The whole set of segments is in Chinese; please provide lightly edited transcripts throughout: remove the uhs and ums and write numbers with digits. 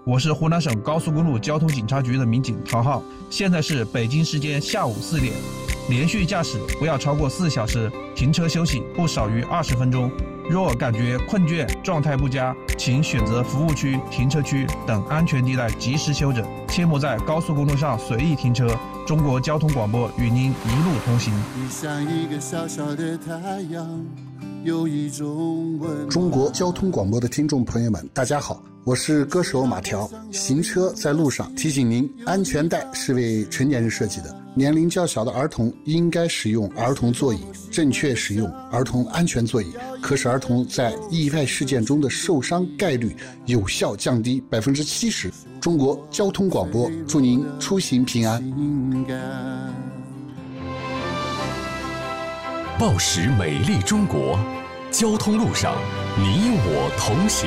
我是湖南省高速公路交通警察局的民警陶浩，现在是北京时间下午4点。连续驾驶不要超过4小时，停车休息不少于20分钟。若感觉困倦、状态不佳，请选择服务区、停车区等安全地带及时休整，切莫在高速公路上随意停车。中国交通广播与您一路同行。 你像一个小小的太阳，有一种温。 中国交通广播的听众朋友们，大家好，我是歌手马条。行车在路上，提醒您，安全带是为成年人设计的，年龄较小的儿童应该使用儿童座椅，正确使用儿童安全座椅，可使儿童在意外事件中的受伤概率有效降低70%。中国交通广播祝您出行平安。 报时美丽中国，交通路上你我同行。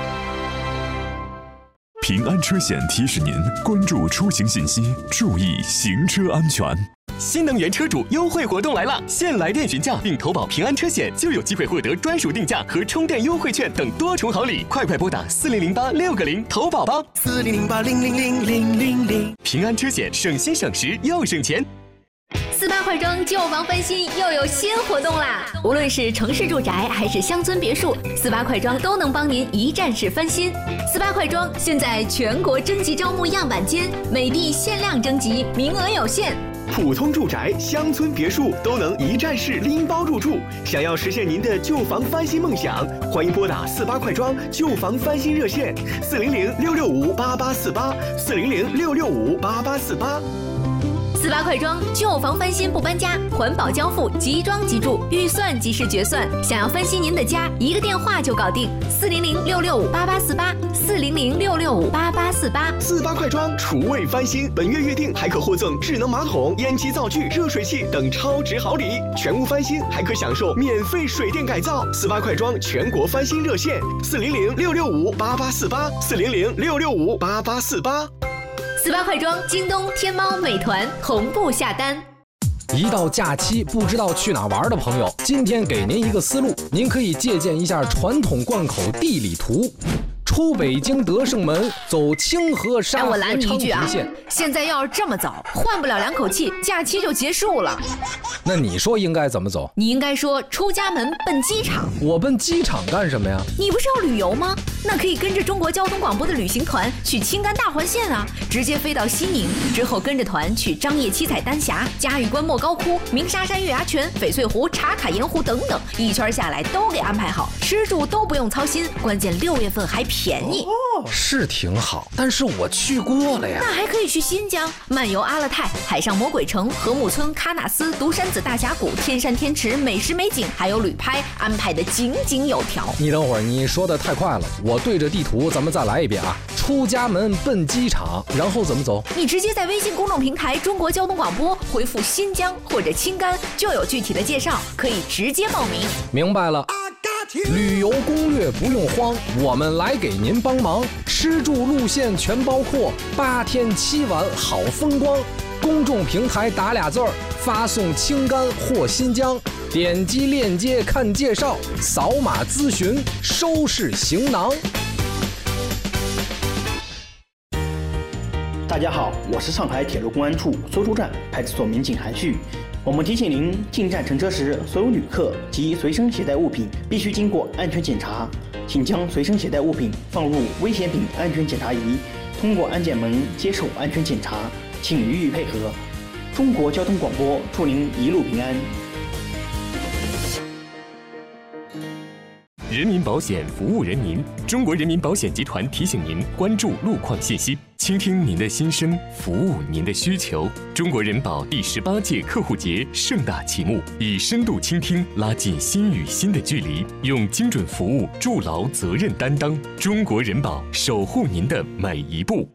平安车险提示您关注出行信息，注意行车安全。 新能源车主优惠活动来了！现来电询价并投保平安车险，就有机会获得专属定价和充电优惠券等多重好礼。快拨打4008-6个0投保吧！4008-000-000。平安车险，省心省时又省钱。 48快装旧房翻新又有新活动啦！无论是城市住宅还是乡村别墅，48快装都能帮您一站式翻新。48快装现在全国征集招募样板间，每地限量征集，名额有限。 普通住宅、乡村别墅都能一站式拎包入住。想要实现您的旧房翻新梦想，欢迎拨打48快装旧房翻新热线400-665-8848，400-665-8848。 48快装旧房翻新不搬家，环保交付，即装即住，预算即时决算。想要翻新您的家，一个电话就搞定，400-665-8848，400-665-8848。 48快装厨卫翻新，本月预定还可获赠智能马桶、烟机灶具、热水器等超值好礼。全屋翻新还可享受免费水电改造。48快装全国翻新热线400-665-8848，400-665-8848。 48快装京东、天猫、美团同步下单。 一到假期不知道去哪玩的朋友，今天给您一个思路，您可以借鉴一下传统贯口地理图。出北京德胜门，走清河沙河我拦你一句啊！ 线现在要是这么早，换不了2口气，假期就结束了。 那你说应该怎么走？ 你应该说出家门奔机场。 我奔机场干什么呀？ 你不是要旅游吗？那可以跟着中国交通广播的旅行团去青甘大环线啊，直接飞到西宁，之后跟着团去张掖七彩丹霞、嘉峪关莫高窟、鸣沙山月牙泉、翡翠湖、茶卡盐湖等等，一圈下来都给安排好，吃住都不用操心，关键6月份还便宜。 是挺好，但是我去过了呀。 那还可以去新疆漫游阿勒泰、海上魔鬼城、禾木村、喀纳斯、独山子大峡谷、天山天池，美食美景还有旅拍，安排的井井有条。 你等会儿，你说的太快了，我对着地图咱们再来一遍啊。出家门奔机场，然后怎么走？ 你直接在微信公众平台中国交通广播回复新疆或者青甘，就有具体的介绍，可以直接报名。 明白了。旅游攻略不用慌，我们来给您帮忙。吃住路线全包括，8天7晚好风光。公众平台打2字儿，发送青甘或新疆，点击链接看介绍，扫码咨询，收拾行囊。 大家好，我是上海铁路公安处苏州站派出所民警韩旭。我们提醒您，进站乘车时，所有旅客及随身携带物品必须经过安全检查，请将随身携带物品放入危险品安全检查仪，通过安检门接受安全检查，请予以配合。中国交通广播祝您一路平安。 人民保险服务人民，中国人民保险集团提醒您关注路况信息，倾听您的心声，服务您的需求。中国人保第18届客户节盛大启幕，以深度倾听拉近心与心的距离，用精准服务筑牢责任担当。中国人保守护您的每一步。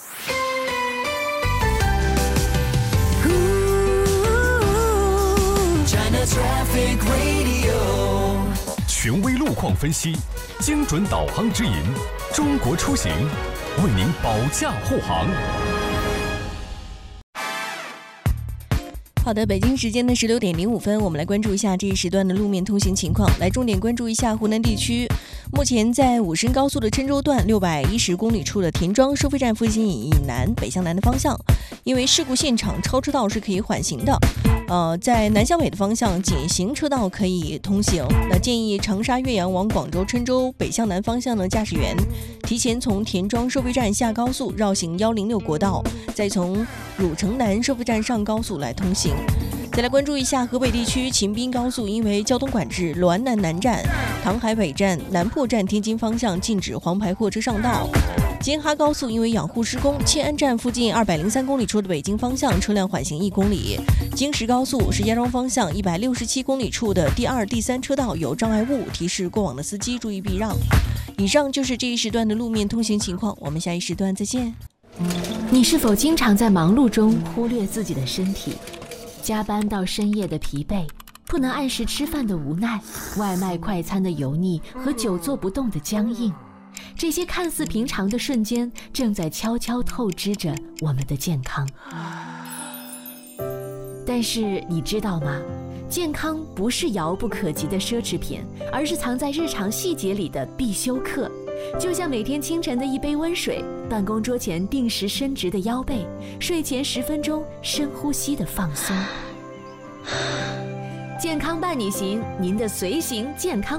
权威路况分析，精准导航指引，中国出行为您保驾护航。 好的，北京时间的16点05分，我们来关注一下这一时段的路面通行情况。来重点关注一下湖南地区，目前在武深高速的郴州段610公里处的田庄收费站附近以南北向南的方向，因为事故现场超车道是可以缓行的。在南向北的方向仅行车道可以通行。那建议长沙岳阳往广州郴州北向南方向的驾驶员提前从田庄收费站下高速绕行106国道，再从汝城南收费站上高速来通行。再来关注一下河北地区秦滨高速，因为交通管制，滦南南站、唐海北站、南破站天津方向禁止黄牌货车上道。京哈高速因为养护施工，迁安站附近203公里处的北京方向车辆缓行1公里。京石高速石家庄方向167公里处的第2、第3车道有障碍物，提示过往的司机注意避让。以上就是这一时段的路面通行情况，我们下一时段再见。 你是否经常在忙碌中忽略自己的身体？加班到深夜的疲惫，不能按时吃饭的无奈，外卖快餐的油腻和久坐不动的僵硬，这些看似平常的瞬间正在悄悄透支着我们的健康。但是你知道吗？健康不是遥不可及的奢侈品，而是藏在日常细节里的必修课。就像每天清晨的一杯温水，办公桌前定时伸直的腰背，睡前10分钟深呼吸的放松。健康伴你行，您的随行健康